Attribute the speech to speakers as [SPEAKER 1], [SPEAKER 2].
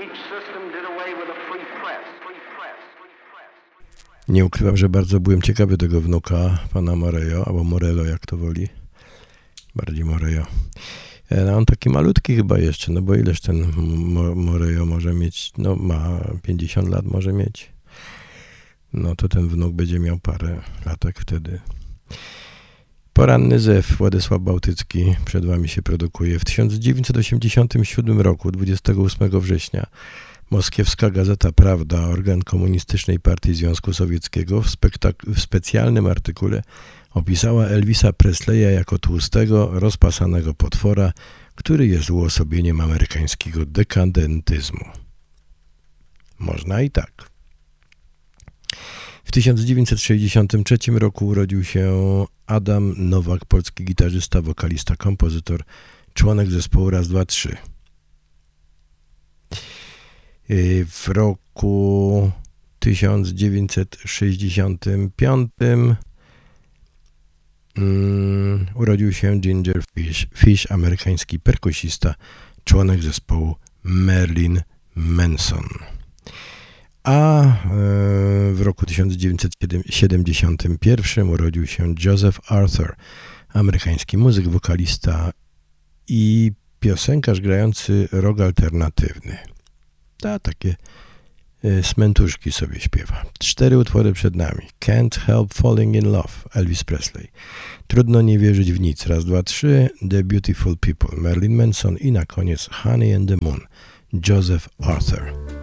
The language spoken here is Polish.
[SPEAKER 1] Nie ukrywam, że bardzo byłem ciekawy tego wnuka pana Morello, albo Morello, jak to woli. Bardziej Morello. No on taki malutki chyba jeszcze, no bo ileż ten Morello może mieć, no ma 50 lat może mieć. No to ten wnuk będzie miał parę latek wtedy. Poranny zew, Władysław Bałtycki przed wami się produkuje. W 1987 roku, 28 września, moskiewska gazeta Prawda, organ Komunistycznej Partii Związku Sowieckiego, w specjalnym artykule opisała Elvisa Presleya jako tłustego, rozpasanego potwora, który jest uosobieniem amerykańskiego dekadentyzmu. Można i tak. W 1963 roku urodził się Adam Nowak, polski gitarzysta, wokalista, kompozytor, członek zespołu Raz, Dwa, Trzy. W roku 1965 urodził się Ginger Fish, amerykański perkusista, członek zespołu Marilyn Manson. A w roku 1971 urodził się Joseph Arthur, amerykański muzyk, wokalista i piosenkarz grający rock alternatywny. Takie smentuszki sobie śpiewa. 4 utwory przed nami. Can't Help Falling in Love, Elvis Presley. Trudno nie wierzyć w nic, Raz, Dwa, Trzy, The Beautiful People, Marilyn Manson i na koniec Honey and the Moon, Joseph Arthur.